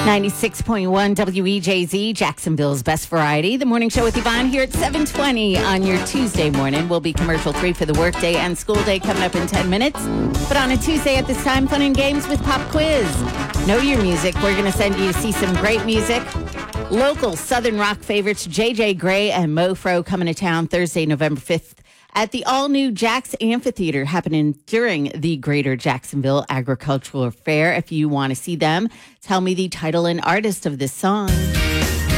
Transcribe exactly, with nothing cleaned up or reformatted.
ninety-six point one W E J Z, Jacksonville's best variety. The morning show with Yvonne here at seven twenty on your Tuesday morning. We'll be commercial free for the workday and school day coming up in ten minutes. But on a Tuesday at this time, fun and games with Pop Quiz. Know your music. We're going to send you to see some great music. Local Southern rock favorites J J Gray and Mofro coming to town Thursday, November fifth. At the all-new Jax Amphitheater happening during the Greater Jacksonville Agricultural Fair. If you want to see them, tell me the title and artist of this song.